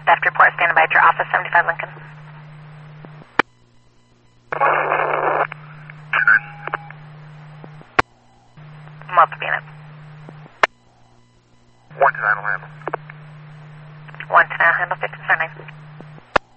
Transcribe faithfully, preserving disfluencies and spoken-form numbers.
theft report. Standing by at your office, seventy-five Lincoln. Multiple units. One to nine will handle.